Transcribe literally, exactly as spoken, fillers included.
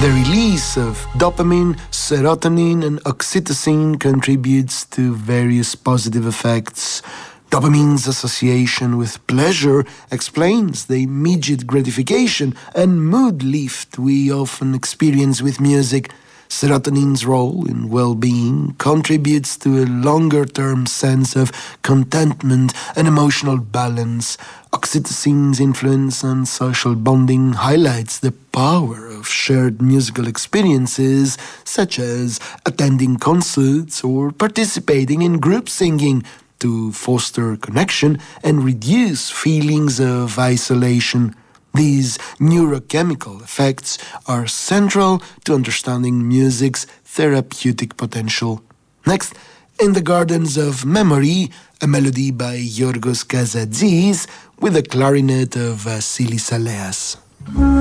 The release of dopamine, serotonin, and oxytocin contributes to various positive effects. Dopamine's association with pleasure explains the immediate gratification and mood lift we often experience with music. Serotonin's role in well-being contributes to a longer-term sense of contentment and emotional balance. Oxytocin's influence on social bonding highlights the power of shared musical experiences, such as attending concerts or participating in group singing, to foster connection and reduce feelings of isolation. These neurochemical effects are central to understanding music's therapeutic potential. Next, In the Gardens of Memory, a melody by Yorgos Kazadzis with a clarinet of Vasilis Aleas.